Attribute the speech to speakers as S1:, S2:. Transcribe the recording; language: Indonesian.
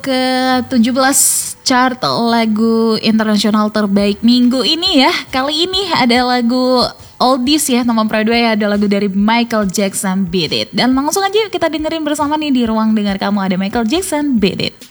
S1: ke-17 chart lagu internasional terbaik minggu ini ya. Kali ini ada lagu oldies ya, nomor 2 ya, ada lagu dari Michael Jackson, Beat It. Dan langsung aja kita dengerin bersama nih di ruang dengar kamu, ada Michael Jackson, Beat It.